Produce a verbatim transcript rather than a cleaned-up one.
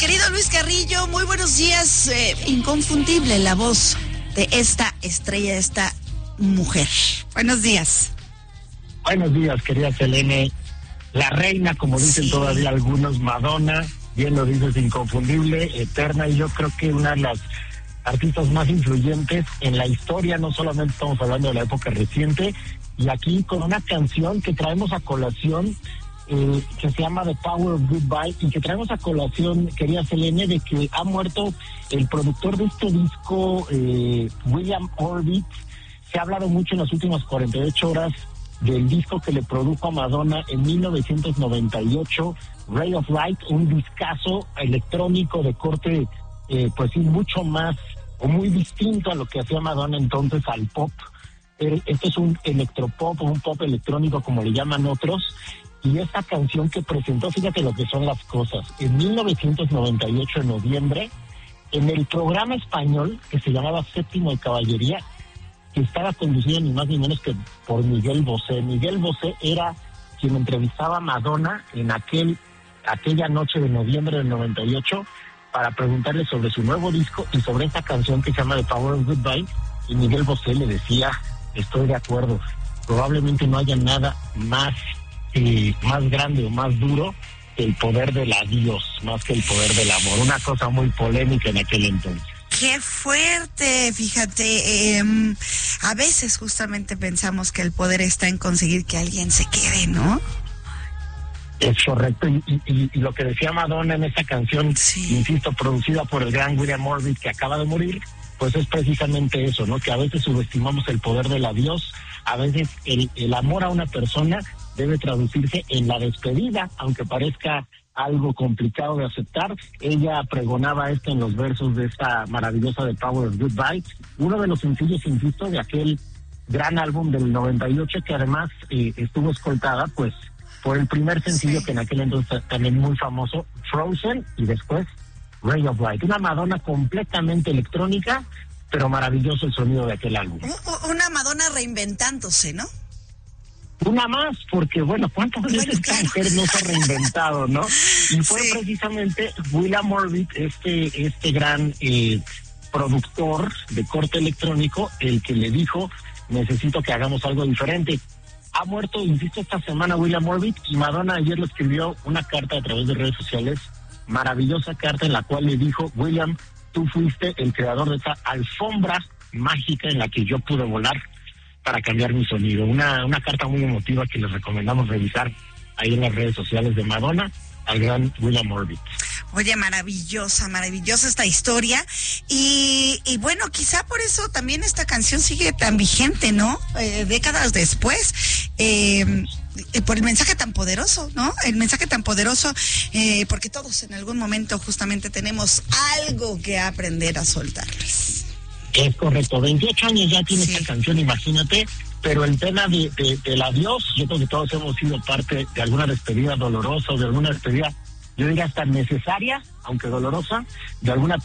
querido Luis Carrillo, muy buenos días. Eh, inconfundible la voz de esta estrella, de esta mujer. Buenos días. Buenos días, querida Selene. La reina, como dicen sí. todavía algunos, Madonna, bien lo dices, inconfundible, eterna, y yo creo que una de las artistas más influyentes en la historia. No solamente estamos hablando de la época reciente, y aquí con una canción que traemos a colación, eh, que se llama The Power of Goodbye, y que traemos a colación, querida Selene, de que ha muerto el productor de este disco, eh, William Orbit. Se ha hablado mucho en las últimas cuarenta y ocho horas del disco que le produjo a Madonna en mil novecientos noventa y ocho, Ray of Light, un discazo electrónico de corte, eh, pues sí, mucho más o muy distinto a lo que hacía Madonna entonces al pop. Este es un electropop o un pop electrónico, como le llaman otros, y esta canción que presentó, fíjate lo que son las cosas, en mil novecientos noventa y ocho, en noviembre, en el programa español que se llamaba Séptimo de Caballería, que estaba conducido ni más ni menos que por Miguel Bosé. Miguel Bosé era quien entrevistaba a Madonna en aquel aquella noche de noviembre del noventa y ocho para preguntarle sobre su nuevo disco y sobre esta canción que se llama The Power of Goodbye, y Miguel Bosé le decía: estoy de acuerdo, probablemente no haya nada más eh, más grande o más duro que el poder del adiós, más que el poder del amor. Una cosa muy polémica en aquel entonces. ¡Qué fuerte! Fíjate, eh, a veces justamente pensamos que el poder está en conseguir que alguien se quede, ¿no? Es correcto, y, y, y lo que decía Madonna en esta canción, sí. insisto, producida por el gran William Orbit, que acaba de morir, pues es precisamente eso, ¿no? Que a veces subestimamos el poder del adiós, a veces el, el amor a una persona debe traducirse en la despedida, aunque parezca algo complicado de aceptar. Ella pregonaba esto en los versos de esta maravillosa The Power of Goodbye, uno de los sencillos, insisto, de aquel gran álbum del noventa y ocho, que además eh, estuvo escoltada, pues, por el primer sencillo, sí. que en aquel entonces también muy famoso, Frozen, y después Ray of Light. Una Madonna completamente electrónica, pero maravilloso el sonido de aquel álbum. Una Madonna reinventándose, ¿no? Una más, porque bueno, ¿cuántas veces bueno, esta claro. mujer no se ha reinventado, no? Y fue sí. precisamente William Orbit, este, este gran eh, productor de corte electrónico, el que le dijo: necesito que hagamos algo diferente. Ha muerto, insisto, esta semana William Orbit, y Madonna ayer le escribió una carta a través de redes sociales, maravillosa carta en la cual le dijo: William, tú fuiste el creador de esa alfombra mágica en la que yo pude volar para cambiar mi sonido. Una, una carta muy emotiva que les recomendamos revisar ahí en las redes sociales de Madonna al gran William Orbit. Oye, maravillosa, maravillosa esta historia. Y, y bueno, quizá por eso también esta canción sigue tan vigente, ¿no? Eh, décadas después. Eh, por el mensaje tan poderoso, ¿no? El mensaje tan poderoso, eh, porque todos en algún momento justamente tenemos algo que aprender a soltarles. Es correcto, veintiocho años ya tiene sí. esta canción, imagínate, pero el tema de, de, del adiós, yo creo que todos hemos sido parte de alguna despedida dolorosa o de alguna despedida, yo diría hasta necesaria, aunque dolorosa, de alguna